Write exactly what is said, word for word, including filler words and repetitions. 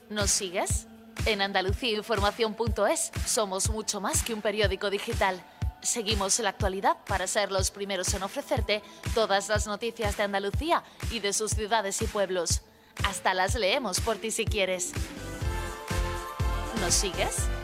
¿Nos sigues? En Andalucía Información punto es somos mucho más que un periódico digital. Seguimos la actualidad para ser los primeros en ofrecerte todas las noticias de Andalucía y de sus ciudades y pueblos. Hasta las leemos por ti si quieres. ¿Nos sigues?